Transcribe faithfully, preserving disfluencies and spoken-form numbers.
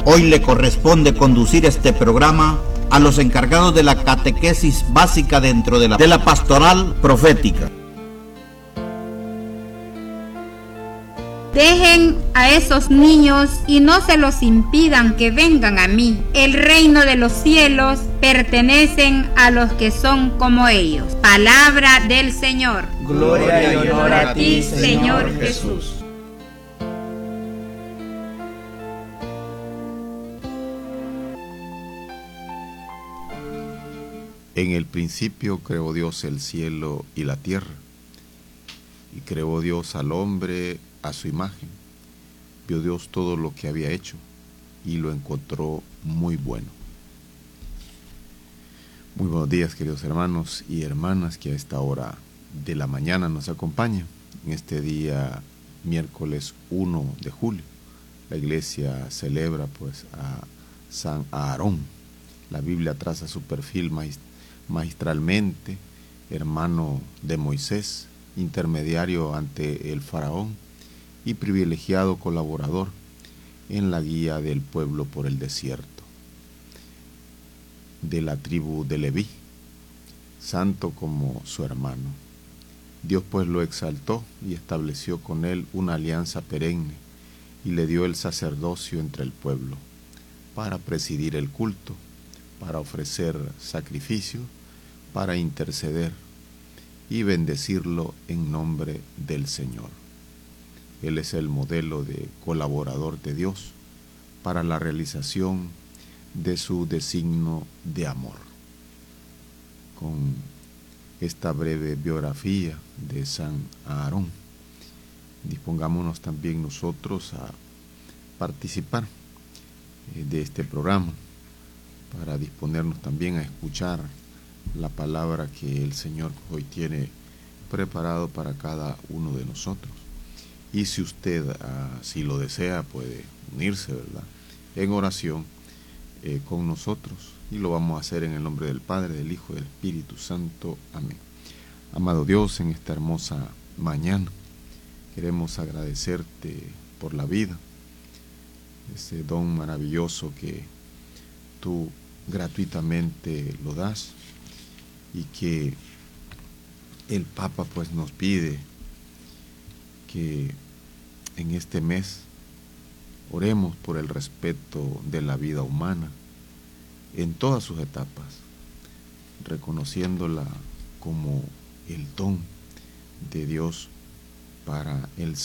Hoy le corresponde conducir este programa a los encargados de la catequesis básica dentro de la, de la pastoral profética. Dejen a esos niños y no se los impidan que vengan a mí. El reino de los cielos pertenecen a los que son como ellos. Palabra del Señor. Gloria y honor a ti, Señor Jesús. En el principio creó Dios el cielo y la tierra, y creó Dios al hombre a su imagen. Vio Dios todo lo que había hecho, y lo encontró muy bueno. Muy buenos días, queridos hermanos y hermanas que a esta hora de la mañana nos acompañan. En este día, miércoles uno de julio, la iglesia celebra pues a San Aarón. La Biblia traza su perfil magistralmente magistralmente, hermano de Moisés, intermediario ante el faraón y privilegiado colaborador en la guía del pueblo por el desierto. De la tribu de Leví, santo como su hermano. Dios pues lo exaltó y estableció con él una alianza perenne y le dio el sacerdocio entre el pueblo para presidir el culto, para ofrecer sacrificio, para interceder y bendecirlo en nombre del Señor. Él es el modelo de colaborador de Dios para la realización de su designio de amor. Con esta breve biografía de San Aarón, dispongámonos también nosotros a participar de este programa, para disponernos también a escuchar la palabra que el Señor hoy tiene preparado para cada uno de nosotros. Y si usted así lo desea, puede unirse, ¿verdad?, en oración eh, con nosotros, y lo vamos a hacer en el nombre del Padre, del Hijo y del Espíritu Santo. Amén. Amado Dios, en esta hermosa mañana queremos agradecerte por la vida, ese don maravilloso que tú gratuitamente lo das, y que el Papa pues nos pide que en este mes oremos por el respeto de la vida humana en todas sus etapas, reconociéndola como el don de Dios para el